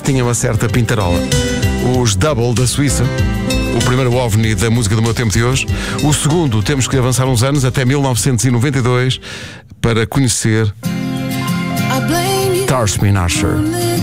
tinha uma certa pintarola. Os Double da Suíça, o primeiro OVNI da música do meu tempo de hoje. O segundo, temos que avançar uns anos, até 1992, para conhecer Tarsmin Asher.